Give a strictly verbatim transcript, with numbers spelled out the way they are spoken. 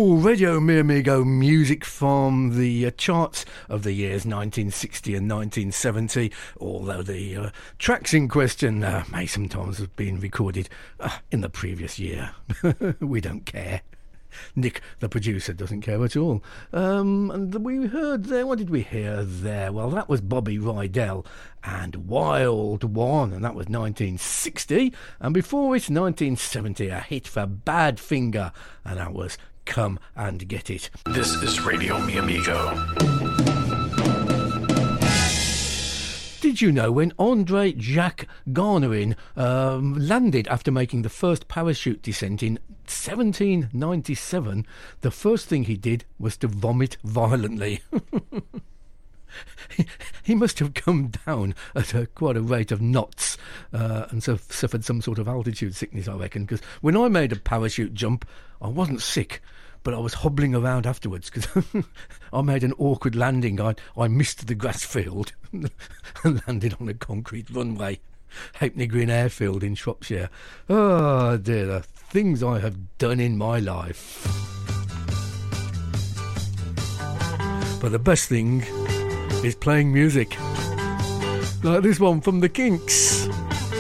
Oh, Radio Mi Amigo music from the uh, charts of the years nineteen sixty and nineteen seventy, although the uh, tracks in question uh, may sometimes have been recorded uh, in the previous year. We don't care. Nick, the producer, doesn't care at all. Um, and we heard there, what did we hear there? Well, that was Bobby Rydell and Wild One, and that was nineteen sixty. And before it, nineteen seventy, a hit for Badfinger, and that was Come and Get It. This is Radio Mi Amigo. Did you know when Andre Jacques Garnerin um, landed after making the first parachute descent in seventeen ninety-seven, the first thing he did was to vomit violently? he, he must have come down at a, quite a rate of knots uh, and so suffered some sort of altitude sickness, I reckon, because when I made a parachute jump, I wasn't sick, but I was hobbling around afterwards because I made an awkward landing. I, I missed the grass field and landed on a concrete runway. Hackney Green Airfield in Shropshire. Oh dear, the things I have done in my life. But the best thing is playing music. Like this one from the Kinks.